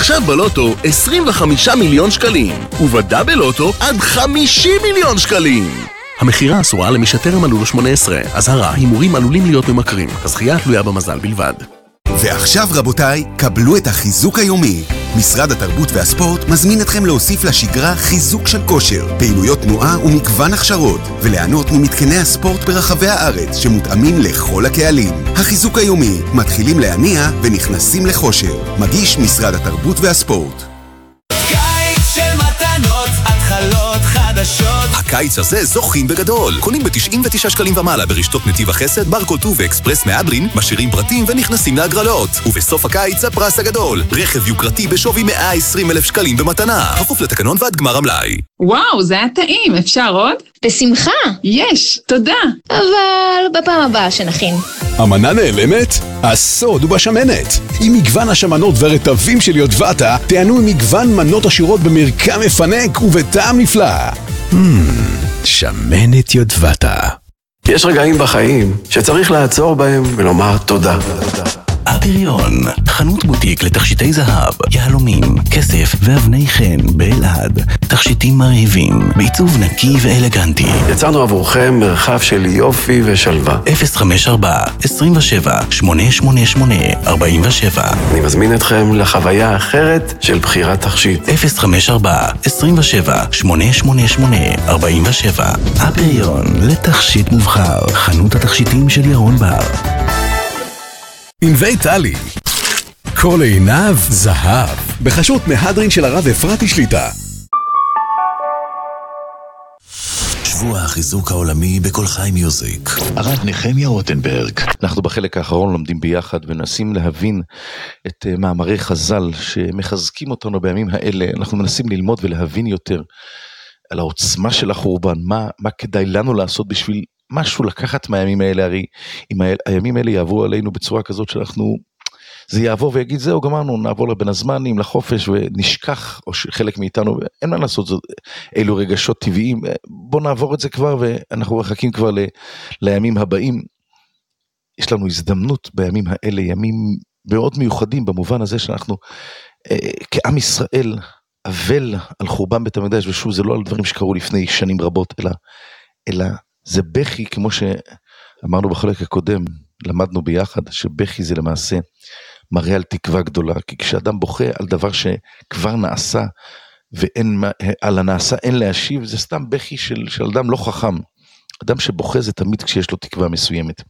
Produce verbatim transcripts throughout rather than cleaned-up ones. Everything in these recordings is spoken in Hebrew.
עכשיו בלוטו עשרים וחמישה מיליון שקלים, ובדאבל לוטו עד חמישים מיליון שקלים. המחירה אסורה למי שטרם מלאו לו שמונה עשרה. אזהרה, הימורים עלולים להיות ממכרים. הזכייה תלויה במזל בלבד. ועכשיו רבותיי, קבלו את החיזוק היומי. משרד התרבות והספורט מזמין אתכם להוסיף לשגרה חיזוק של כושר, פעילויות תנועה ומגוון הכשרות, וליהנות ממתקני הספורט ברחבי הארץ שמותאמים לכל הקהלים. החיזוק היומי, מתחילים להניע ונכנסים לחושר. מגיש משרד התרבות והספורט. קיץ של מתנות, התחלות חדשות. הקיץ הזה זוכים בגדול. קונים ב-תשעים ותשעה שקלים ומעלה ברשתות נתיב החסד, ברקולטו ואקספרס מהדרין, משאירים פרטים ונכנסים להגרלות. ובסוף הקיץ הפרס הגדול, רכב יוקרתי בשווי מאה ועשרים אלף שקלים במתנה. כפוף לתקנון ועד גמר המלאי. וואו, זה היה טעים, אפשר עוד? בשמחה. יש, תודה. אבל בפעם הבאה שנכין. המנה נעלמת? הסוד הוא בשמנת. עם מגוון השמנות והרטבים של יודבטה, תענו עם מגוון מנות עשירות במרקם מפנק ובטעם נפלא. Hmm, שמנת יודבטה. יש רגעים בחיים שצריך לעצור בהם ולומר תודה. הפריון, חנות בוטיק לתכשיטי זהב, יהלומים, כסף ואבני חן באלעד. תכשיטים מרהיבים, בעיצוב נקי ואלגנטי. יצרנו עבורכם מרחב של יופי ושלווה. אפס חמש ארבע, עשרים ושבע, שמונה שמונה שמונה, ארבעים ושבע. אני מזמין אתכם לחוויה אחרת של בחירת תכשיט. אפס חמש ארבע, עשרים ושבע, שמונה שמונה שמונה, ארבעים ושבע. הפריון, לתכשיט מובחר. חנות התכשיטים של ירון בר. ענבי טלי, כל עיניו זהב, בחשות מהדרין של הרב אפרתי שליטה. שבוע החיזוק העולמי בכל חי מיוזיק. הרב נחמיה רוטנברג. אנחנו בחלק האחרון לומדים ביחד ונסים להבין את מאמרי חז"ל שמחזקים אותנו בימים האלה. אנחנו מנסים ללמוד ולהבין יותר על העוצמה של החורבן, מה, מה כדאי לנו לעשות בשביל משהו לקחת מהימים האלה. הרי אם הימים האלה יעברו עלינו בצורה כזאת שאנחנו, זה יעבור ויגיד זהו גמרנו, נעבור לבין הזמנים, לחופש ונשכח, או חלק מאיתנו, אין מה לעשות, זאת, אלו רגשות טבעיים, בוא נעבור את זה כבר ואנחנו מחכים כבר ל, לימים הבאים. יש לנו הזדמנות בימים האלה, ימים מאוד מיוחדים במובן הזה שאנחנו אה, כעם ישראל אבל על חורבן בית המקדש, ושוב זה לא על דברים שקרו לפני שנים רבות, אלא, אלא זה בכי, כמו שאמרנו בחלק הקודם, למדנו ביחד, שבכי זה למעשה מראה על תקווה גדולה, כי כשאדם בוכה על דבר שכבר נעשה, ועל הנעשה אין להשיב, זה סתם בכי של, של אדם לא חכם. אדם שבוכה זה תמיד כשיש לו תקווה מסוימת.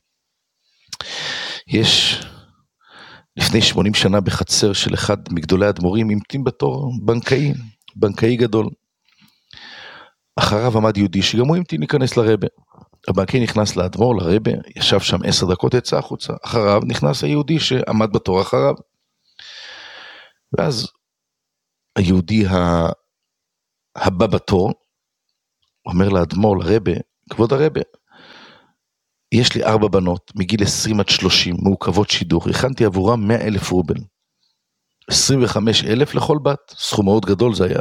יש לפני שמונים שנה בחצר של אחד מגדולי האדמו"רים, המתין בתור בנקאי, בנקאי גדול. אחריו עמד יהודי שגם הוא המתין להיכנס לרבה. הבנקאי נכנס לאדמו"ר, לרבה, ישב שם עשר דקות, יצא החוצה. אחריו נכנס היהודי שעמד בתור אחריו. ואז היהודי הבא בתור אומר לאדמו"ר, לרבה, כבוד הרבה, יש לי ארבע בנות מגיל עשרים עד שלושים, מעוכבות שידור, הכנתי עבורם מאה אלף רובל. עשרים וחמישה אלף לכל בת, סכום מאוד גדול זה היה.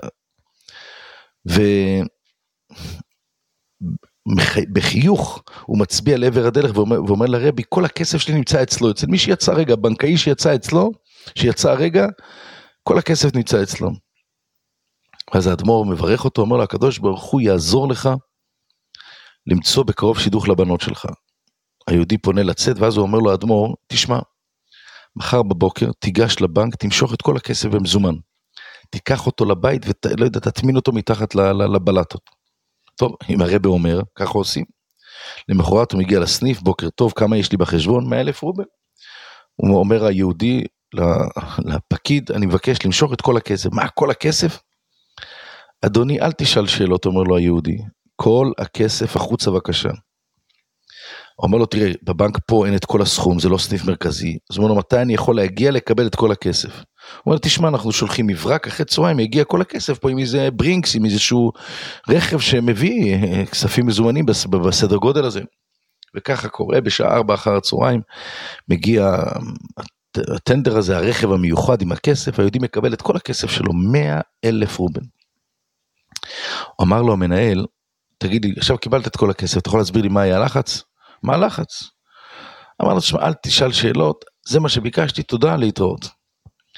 ובחיוך הוא מצביע לעבר הדלך ואומר, ואומר לרבי, כל הכסף שלי נמצא אצלו, אצל מי שיצא רגע, בנקאי שיצא אצלו, שיצא רגע, כל הכסף נמצא אצלו. אז האדמו"ר מברך אותו, אומר לו, הקדוש ברוך הוא יעזור לך למצוא בקרוב שידוך לבנות שלך. היהודי פונה לצאת, ואז הוא אומר לו, האדמו"ר, תשמע, מחר בבוקר תיגש לבנק, תמשוך את כל הכסף במזומן. תיקח אותו לבית ולא יודע, תטמין אותו מתחת לבלטות. טוב, אם הרבי אומר, ככה עושים. למחרת הוא מגיע לסניף, בוקר טוב, כמה יש לי בחשבון? מאה אלף רובל. הוא אומר היהודי לפקיד, אני מבקש למשוך את כל הכסף. מה, כל הכסף? אדוני, אל תשאל שאלות, אומר לו היהודי. כל הכסף החוצה בבקשה. הוא אומר לו, תראה, בבנק פה אין את כל הסכום, זה לא סניף מרכזי. אז הוא אומר לו, מתי אני יכול להגיע לקבל את כל הכסף? הוא אומר לו, תשמע, אנחנו שולחים מברק, אחרי צהריים יגיע כל הכסף פה עם איזה ברינקס, עם איזשהו רכב שמביא כספים מזומנים בסדר גודל הזה. וככה קורה, בשעה ארבע אחר הצהריים, מגיע הטנדר הזה, הרכב המיוחד עם הכסף, היהודי מקבל את כל הכסף שלו, מאה אלף רובל. הוא אמר לו המנהל, תגיד לי, עכשיו קיבלת את כל הכסף, אתה יכול להסביר לי מה היה הלחץ? מה הלחץ? אמר לו, תשמע, אל תשאל שאלות, זה מה שביקשתי, תודה, להתראות.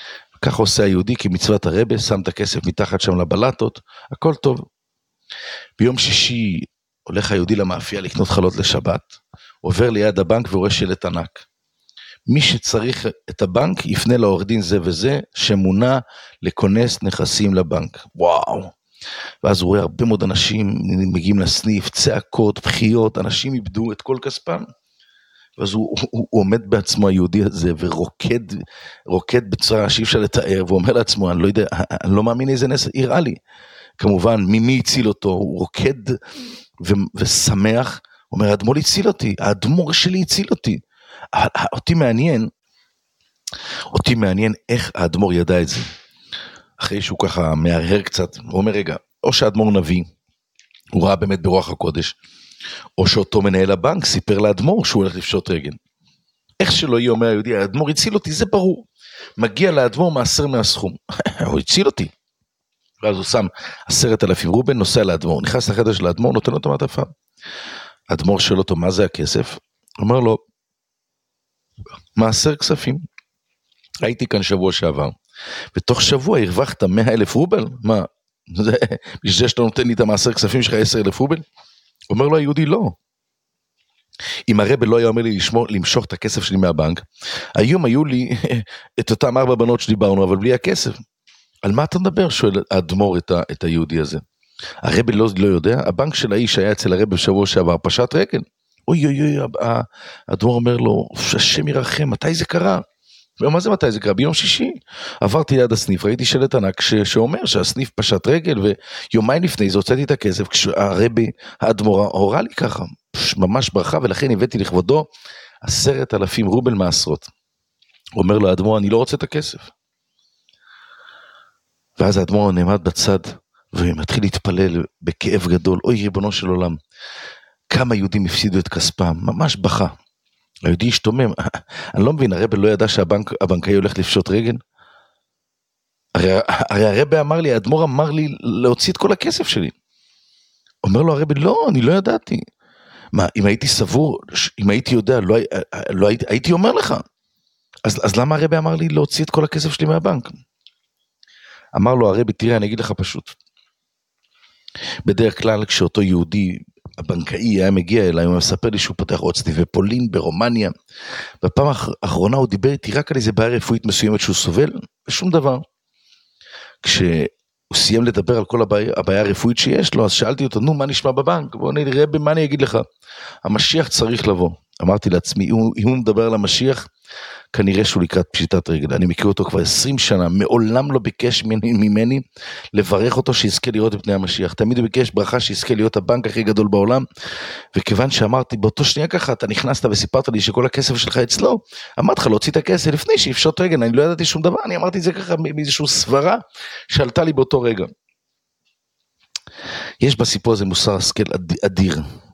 כך עושה היהודי כמצוות הרבה, שם את הכסף מתחת שם לבלטות, הכל טוב. ביום שישי הולך היהודי למאפייה לקנות חלות לשבת, עובר ליד הבנק ורואה שלט ענק. מי שצריך את הבנק יפנה לעורך דין זה וזה, שמונה לכונס נכסים לבנק. וואו. ואז הוא רואה הרבה מאוד אנשים מגיעים לסניף, צעקות, בחיות, אנשים איבדו את כל כספם. ואז הוא, הוא, הוא עומד בעצמו היהודי הזה ורוקד, רוקד בצורה שאי אפשר לתאר, והוא אומר לעצמו, אני לא יודע, אני לא מאמין איזה נס, יראה לי. כמובן, מי מי הציל אותו, הוא רוקד ו, ושמח, הוא אומר, האדמו"ר הציל אותי, האדמו"ר שלי הציל אותי. אותי מעניין, אותי מעניין איך האדמו"ר ידע את זה. אחרי שהוא ככה מהרהר קצת, הוא אומר, רגע, או שהאדמו"ר נביא, הוא ראה באמת ברוח הקודש, או שאותו מנהל הבנק סיפר לאדמו"ר שהוא הולך לפשוט רגל. איך שלא יהיה אומר היהודי, האדמו"ר הציל אותי, זה ברור. מגיע לאדמו"ר מעשר מהסכום. הוא הציל אותי. ואז הוא שם עשרת אלפים רובל, נוסע לאדמו"ר, נכנס לחדר של האדמו"ר, נותן לו את המעטפה. האדמו"ר שואל אותו, מה זה הכסף? אומר לו, מעשר כספים. הייתי כאן שבוע שעבר, ותוך שבוע הרווחת מאה אלף רובל? מה? זה, בשביל זה שאתה נותן לי את המעשר כספים שלך עשרה אלף רובל? אומר לו היהודי, לא. אם הרב לא היה אומר לי לשמור, למשוך את הכסף שלי מהבנק, היום היו לי את אותם ארבע בנות שדיברנו, אבל בלי הכסף. על מה אתה מדבר? שואל האדמו"ר את, ה, את היהודי הזה. הרב לא, לא יודע, הבנק של האיש היה אצל הרב בשבוע שעבר, פשט רגל. אוי אוי אוי, האדמו"ר אומר לו, השם ירחם, מתי זה קרה? מה זה מתי זה קרה? ביום שישי עברתי ליד הסניף, ראיתי שלט ענק ש- שאומר שהסניף פשט רגל, ויומיים לפני זה הוצאתי את הכסף, כשהרבי האדמו"ר הורה לי ככה, ממש ברכה, ולכן הבאתי לכבודו עשרת אלפים רובל מעשרות. אומר לו האדמו"ר, אני לא רוצה את הכסף. ואז האדמו"ר נעמד בצד, ומתחיל להתפלל בכאב גדול, אוי ריבונו של עולם, כמה יהודים הפסידו את כספם, ממש בכה. היהודי השתומם, אני לא מבין, הרב לא ידע שהבנקאי הולך לפשוט רגל? הרי, הרי הרב אמר לי, האדמו"ר אמר לי להוציא את כל הכסף שלי. אומר לו הרב, לא, אני לא ידעתי. מה, אם הייתי סבור, אם הייתי יודע, לא, לא הייתי, הייתי אומר לך. אז, אז למה הרב אמר לי להוציא את כל הכסף שלי מהבנק? אמר לו הרב, תראה, אני אגיד לך פשוט. בדרך כלל, כשאותו יהודי, הבנקאי היה מגיע אליי, הוא מספר לי שהוא פותח עוד סניף בפולין, ברומניה. בפעם האחרונה הוא דיבר איתי רק על איזה בעיה רפואית מסוימת שהוא סובל, ושום דבר. כשהוא סיים לדבר על כל הבעיה, הבעיה הרפואית שיש לו, אז שאלתי אותו, נו, מה נשמע בבנק? בוא נראה במה אני אגיד לך. המשיח צריך לבוא. אמרתי לעצמי, אם הוא מדבר על המשיח, כנראה שהוא לקראת פשיטת רגל. אני מכיר אותו כבר עשרים שנה, מעולם לא ביקש ממני לברך אותו שיזכה לראות את פני המשיח. תמיד הוא ביקש ברכה שיזכה להיות הבנק הכי גדול בעולם, וכיוון שאמרתי, באותו שנייה ככה, אתה נכנסת וסיפרת לי שכל הכסף שלך אצלו, אמרתי לך להוציא את הכסף לפני שיפשוט רגל, אני לא ידעתי שום דבר, אני אמרתי את זה ככה מאיזושהי סברה שעלתה לי באותו רגע. יש בסיפור הזה מוסר השכל אדיר.